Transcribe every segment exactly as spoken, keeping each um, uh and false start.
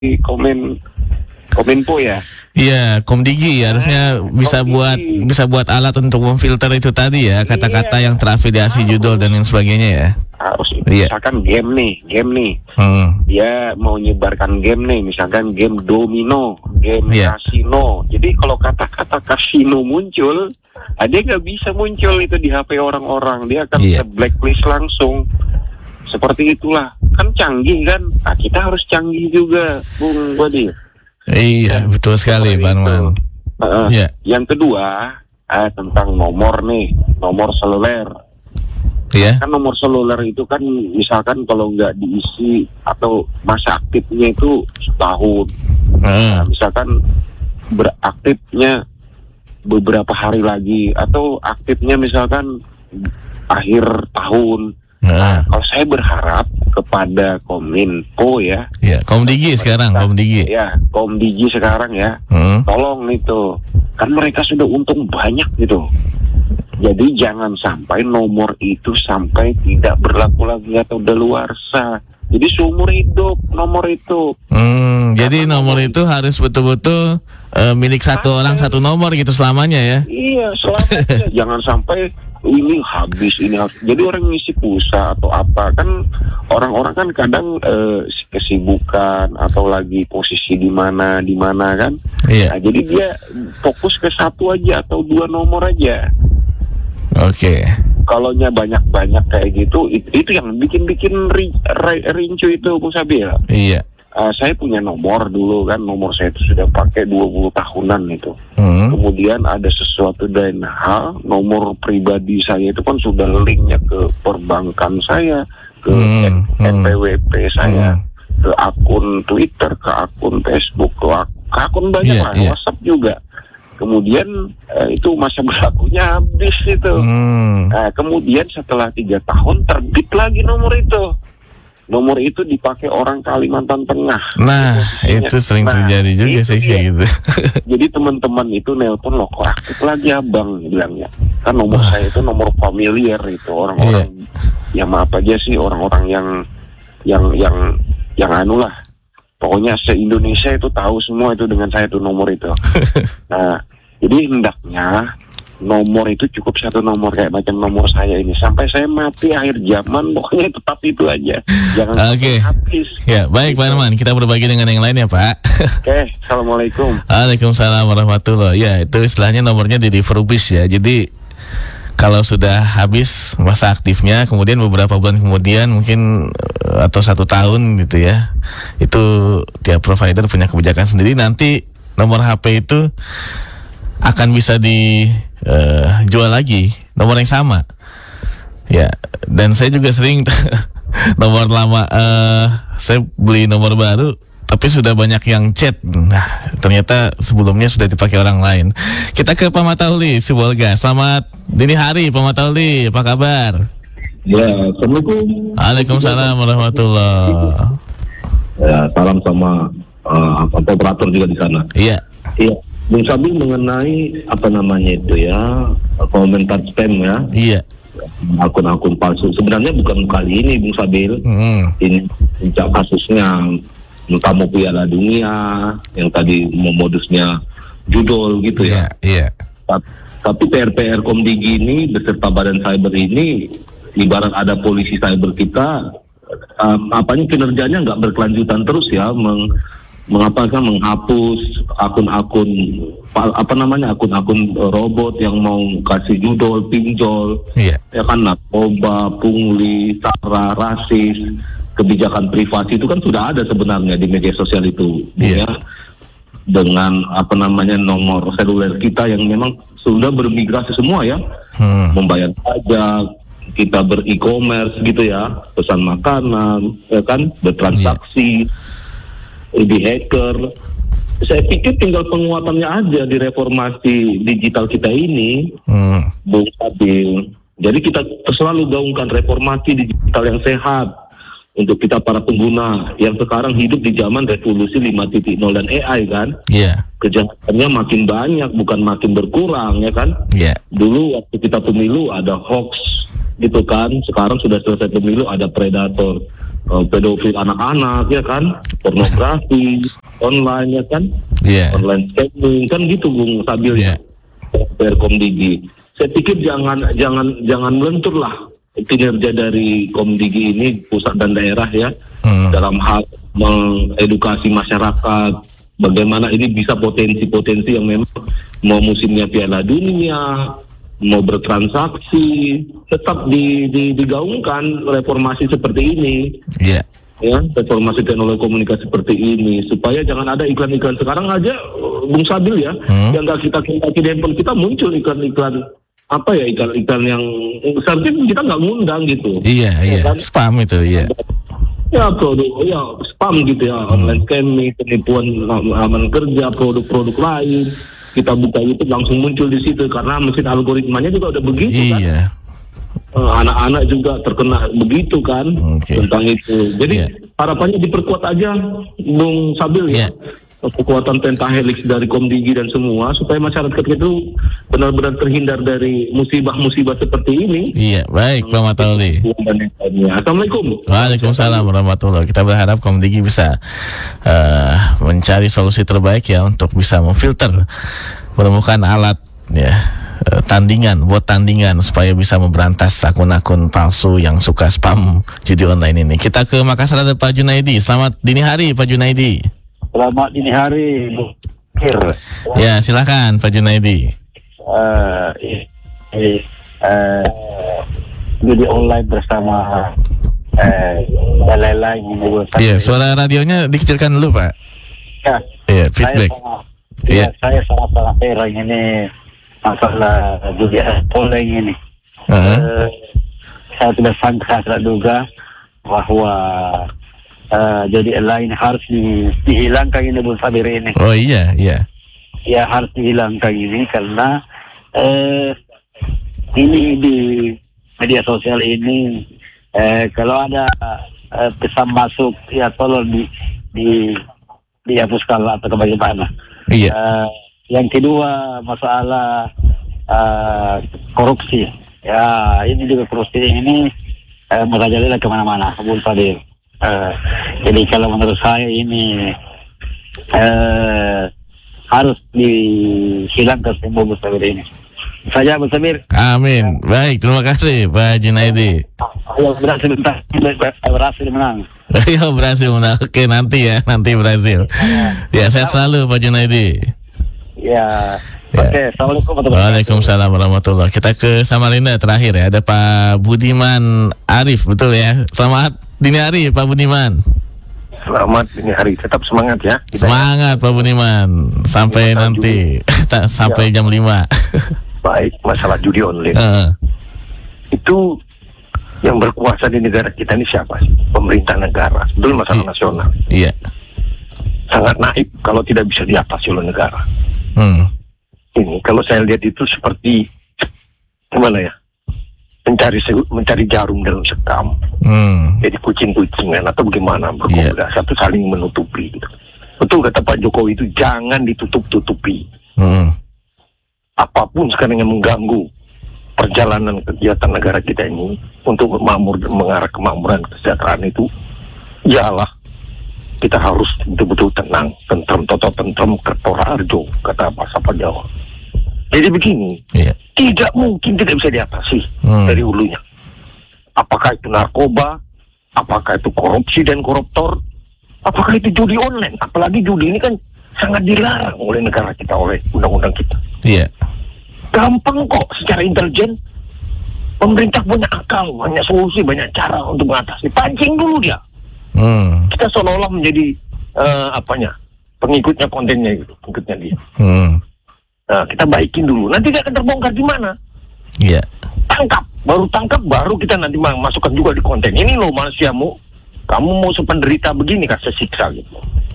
komen Kominfo ya. Iya, Komdigi ya, harusnya bisa Komdigi. buat bisa buat alat untuk memfilter itu tadi ya, kata-kata Iya. yang terafiliasi judul dan lain sebagainya ya. Harus Iya. misalkan game nih, game nih. Hmm. Dia mau nyebarkan game nih, misalkan game domino, game Iya. kasino. Jadi kalau kata-kata kasino muncul, ah, dia nggak bisa muncul itu di H P orang-orang. Dia akan Iya. ke blacklist langsung. Seperti itulah. Kan canggih kan? Nah, kita harus canggih juga, Bung Bodi. Iya, betul sekali, Seperti Pak itu. Arman. Uh, Iya. Yang kedua, eh, tentang nomor nih, nomor seluler. Iya. Kan nomor seluler itu kan misalkan kalau nggak diisi atau masa aktifnya itu setahun. Heeh. Nah, misalkan beraktifnya beberapa hari lagi atau aktifnya misalkan akhir tahun. Heeh. Nah, kalau saya berharap kepada Kominfo ya, Iya, Komdigi sekarang, Komdigi. ya Komdigi sekarang ya, Hmm. tolong itu, kan mereka sudah untung banyak gitu. Jadi jangan sampai nomor itu sampai tidak berlaku lagi atau daluarsa. Jadi seumur hidup nomor itu. Hmm, jadi nomor itu harus betul-betul eh, milik satu orang satu nomor gitu selamanya ya. Iya, selamanya. Jangan sampai ini habis, ini harus. Jadi orang ngisi pulsa atau apa kan, orang-orang kan kadang eh, kesibukan atau lagi posisi di mana di mana kan. Iya. Nah, jadi dia fokus ke satu aja atau dua nomor aja. Oke. Kalaunya banyak-banyak kayak gitu, itu, itu yang bikin-bikin ri, ri- rincu itu, Bung Sabil. Iya. Uh, saya punya nomor dulu kan, nomor saya itu sudah pakai dua puluh tahunan itu. Hmm. Kemudian ada sesuatu dan hal, nomor pribadi saya itu kan sudah linknya ke perbankan saya, ke Hmm, hmm. N P W P saya, Hmm. ke akun Twitter, ke akun Facebook, ke, ak- ke akun banyak Iya, lah, iya. WhatsApp juga. Kemudian eh, itu masa berlakunya habis itu. Hmm. Nah, kemudian setelah tiga tahun terbit lagi nomor itu. Nomor itu dipakai orang Kalimantan Tengah. Nah, Posisinya. itu sering Nah, terjadi juga itu sih dia. kayak gitu. Jadi teman-teman itu nelpon, loh kok aktif lagi abang, bilangnya. Kan nomor saya itu nomor familiar itu, orang-orang Iya. ya maaf aja sih, orang-orang yang yang yang yang anu lah. Pokoknya se-Indonesia itu tahu semua itu dengan saya itu nomor itu. Nah, jadi hendaknya nomor itu cukup satu nomor kayak macam nomor saya ini sampai saya mati akhir zaman, pokoknya tetap itu aja. Jangan Oke. sampai habis. Ya, baik Pak Arman, kita berbagi dengan yang lain ya Pak. Oke, assalamualaikum. Waalaikumsalam warahmatullahi. Ya, itu istilahnya nomornya di refurbish ya. Jadi kalau sudah habis masa aktifnya, kemudian beberapa bulan kemudian mungkin eh, atau satu tahun gitu ya, itu tiap provider punya kebijakan sendiri. Nanti nomor H P itu akan bisa dijual lagi nomor yang sama. Ya, dan saya juga sering nomor lama, eh saya beli nomor baru tapi sudah banyak yang chat. Nah, ternyata sebelumnya sudah dipakai orang lain. Kita ke Pak Matauli Sibolga. Selamat dini hari Pak Matauli, apa kabar? Ya, assalamualaikum. Waalaikumsalam warahmatullahi. Ya, salam sama uh, operator juga di sana. Iya. Iya, Bung Sabil mengenai apa namanya itu ya, komentar spam ya, Iya. akun-akun palsu. Sebenarnya bukan kali ini Bung Sabil. Hmm. Ini puncak kasusnya tamu Piala Dunia yang tadi memodusnya judul gitu ya. Iya. Iya. Ta- Tapi P R P R Komdigi ini beserta Badan Cyber ini ibarat ada polisi cyber kita, um, apanya kinerjanya nggak berkelanjutan terus ya, meng, mengapa kan menghapus akun-akun pa- apa namanya akun-akun uh, robot yang mau kasih judul pinjol, Iya. ya kan, narkoba, pungli, sara, rasis, kebijakan privasi itu kan sudah ada sebenarnya di media sosial itu, Iya. ya, dengan apa namanya nomor seluler kita yang memang sudah bermigrasi semua ya, Hmm. membayar pajak, kita ber-e-commerce gitu ya, pesan makanan, ya kan, bertransaksi, di hacker. Saya pikir tinggal penguatannya aja di reformasi digital kita ini, Hmm. Bung Sabil. Jadi kita selalu gaungkan reformasi digital yang sehat untuk kita para pengguna yang sekarang hidup di zaman revolusi lima titik nol dan A I kan. Iya. Kejahatannya makin banyak, bukan makin berkurang ya kan. Iya. Dulu waktu kita pemilu ada hoax, gitu kan. Sekarang sudah selesai pemilu, ada predator, uh, pedofil anak-anak ya kan, pornografi online ya kan, yeah. online scamming kan gitu Bung Sabil yeah. ya, Perkomdigi. Saya pikir jangan jangan jangan melentur lah kinerja dari Komdigi ini pusat dan daerah ya, hmm. dalam hal mengedukasi masyarakat bagaimana ini bisa potensi-potensi yang memang mau musimnya Piala Dunia, mau bertransaksi, tetap di, di, digaungkan reformasi seperti ini. Iya. Yeah. Ya, reformasi teknologi komunikasi seperti ini supaya jangan ada iklan-iklan. Sekarang aja Bung Sabil ya, hmm. yang nggak kita kendaki di handphone kita muncul iklan-iklan apa ya, iklan-iklan yang seharusnya kita nggak ngundang gitu. Iya, iya. Kan? Spam itu, iya. Ya produk, ya spam gitu ya, hmm. online scamming, penipuan aman kerja, produk-produk lain. Kita buka YouTube langsung muncul di situ karena mesin algoritmanya juga udah begitu kan. Iya. Anak-anak juga terkena begitu kan, okay. tentang itu. Jadi yeah. harapannya diperkuat aja Bung Sabil yeah. ya. Kekuatan pentahelix dari Komdigi dan semua supaya masyarakat itu benar-benar terhindar dari musibah-musibah seperti ini. Iya, baik Pak Matauli. Assalamualaikum. Waalaikumsalam warahmatullahi. Kita berharap Komdigi bisa uh, mencari solusi terbaik ya untuk bisa memfilter, menemukan alat ya uh, tandingan, buat tandingan supaya bisa memberantas akun-akun palsu yang suka spam judi online ini. Kita ke Makassar, ada Pak Junaidi. Selamat dini hari Pak Junaidi. Selamat dini hari, Bu Kir. Ya, silakan Pak Junaidi. Uh, eh, uh, judi online bersama uh, lain-lain. Iya, suara radionya dikecilkan dulu Pak. Ya, yeah, feedback. Saya sangat, ya. ya, saya sangat-sangat heran ini masalah judi online ini. Uh-huh. Uh, saya tidak sangka, saya tidak duga bahwa Uh, jadi lain harus di, dihilangkan ini Bung Sabir ini. Oh iya, iya. Ya harus dihilangkan ini karena uh, ini di media sosial ini uh, kalau ada uh, pesan masuk ya tolong di di dihapuskan atau bagaimana. Iya. Uh, yang kedua masalah uh, korupsi. Ya ini juga korupsi ini uh, merajalela kemana-mana Bung Sabir. Uh, jadi kalau menurut saya ini uh, harus dihilangkan semua Bu Sabir ini. Saja Bu Sabir. Amin. Baik, terima kasih Pak Junaidi. Ya berhasil menang. Berhasil menang. Ya berhasil menang. Oke nanti ya, nanti berhasil. Ya saya selalu Pak Junaidi. Ya. Ya. Oke, Assalamualaikum warahmatullahi wabarakatuh. Waalaikumsalam warahmatullahi. Kita ke Samarinda terakhir ya. Ada Pak Budiman Arif, betul ya. Selamat dini hari Pak Budiman. Selamat dini hari, tetap semangat ya. Kita semangat ya. Pak Budiman. Sampai masalah nanti sampai ya. jam lima. Baik, masalah judi online. Uh. Itu yang berkuasa di negara kita ini siapa sih? Pemerintah negara. Betul masalah I- nasional. Iya. Sangat naif kalau tidak bisa diatasi oleh negara. Hmm. Ini kalau saya lihat itu seperti gimana ya, mencari mencari jarum dalam sekam, hmm. jadi kucing-kucingan atau bagaimana berkomunikasi yeah. atau saling menutupi. Gitu. Betul kata Pak Jokowi itu jangan ditutup-tutupi. Hmm. Apapun sekarang yang mengganggu perjalanan kegiatan negara kita ini untuk makmur mengarah kemakmuran kesejahteraan itu, ialah kita harus betul-betul tenang, tentrem, toto tentrem, kertora arjo, kata bahasa Jawa. Jadi begini, yeah. tidak mungkin tidak bisa diatasi hmm. dari hulunya. Apakah itu narkoba, apakah itu korupsi dan koruptor, apakah itu judi online. Apalagi judi ini kan sangat dilarang oleh negara kita, oleh undang-undang kita. Iya. Yeah. Gampang kok secara intelijen. Pemerintah punya akal, banyak solusi, banyak cara untuk mengatasi. Pancing dulu dia. Hmm. Kita seolah-olah menjadi uh, apanya pengikutnya kontennya gitu, pengikutnya dia. Hmm. Nah, kita baikin dulu. Nanti dia akan terbongkar di mana? Iya. Yeah. Tangkap, baru tangkap, baru kita nanti masukkan juga di konten. Ini loh manusiamu, kamu mau sependerita begini kasih siksa gitu.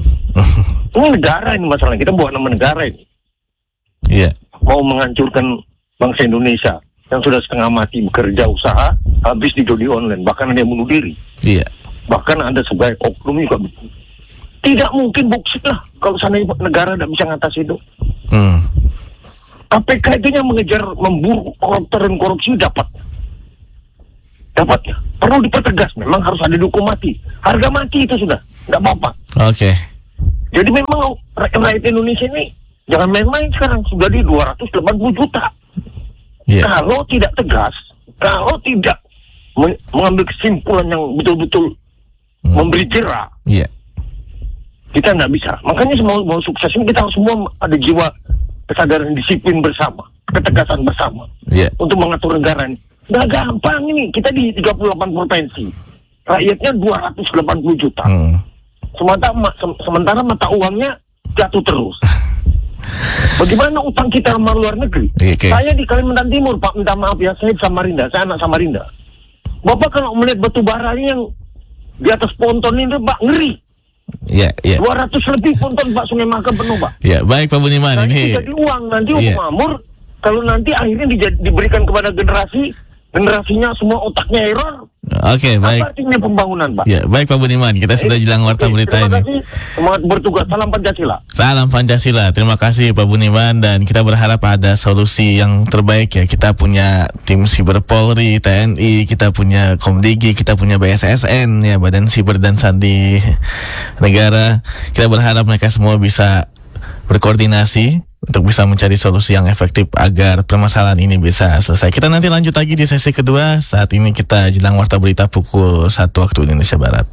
Ini negara ini masalahnya. Kita buat nama negara ini. Iya. Yeah. Mau menghancurkan bangsa Indonesia yang sudah setengah mati bekerja usaha, habis di judi online, bahkan ada yang bunuh diri. Iya. Yeah. Bahkan ada sebagai oknum juga. Tidak mungkin buksit lah kalau seandainya negara tidak bisa ngatasi itu. Hmm. K P K itu yang mengejar, memburu koruptor dan korupsi dapat. dapat ya. Perlu dipertegas, memang harus ada dihukum mati. Harga mati itu sudah, nggak apa-apa. Oke. Okay. Jadi memang rakyat Indonesia ini jangan main-main sekarang, sudah di dua ratus delapan puluh juta. Yeah. Kalau tidak tegas, kalau tidak me- mengambil kesimpulan yang betul-betul hmm. memberi jera, yeah. kita nggak bisa. Makanya semua mau sukses ini kita harus semua ada jiwa kesadaran disiplin bersama, ketegasan bersama yeah. untuk mengatur negara ini. Nggak gampang ini, kita di tiga puluh delapan provinsi, rakyatnya dua ratus delapan puluh juta. Hmm. Sementara, se- sementara mata uangnya jatuh terus. Bagaimana utang kita sama luar negeri? Okay. Saya di Kalimantan Timur, Pak, minta maaf ya, saya di Samarinda, saya anak Samarinda. Bapak kalau melihat batu bara ini yang di atas ponton ini, Pak, ngeri. Ya, yeah, yeah. dua ratus lebih ponton, Pak, Sungai Mahakam penuh, Pak. Ya, yeah, baik Pak Budiman. Nanti ini jadi uang, nanti uang yeah. makmur, kalau nanti akhirnya di- diberikan kepada generasi, generasinya semua otaknya error. Oke, okay, baik. Apa artinya pembangunan, Pak? Ya, baik Pak Budiman. Kita eh, sudah jelang warta okay, berita terima ini. Terima kasih. Semangat bertugas. Salam Pancasila. Salam Pancasila. Terima kasih Pak Budiman, dan kita berharap ada solusi yang terbaik ya. Kita punya tim Siber Polri, T N I, kita punya Komdigi, kita punya B S S N ya, Badan Siber dan Sandi Negara. Kita berharap mereka semua bisa berkoordinasi untuk bisa mencari solusi yang efektif agar permasalahan ini bisa selesai. Kita nanti lanjut lagi di sesi kedua. Saat ini kita jelang warta berita pukul satu waktu Indonesia Barat.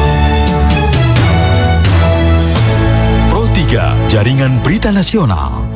Pro tiga, Jaringan Berita Nasional.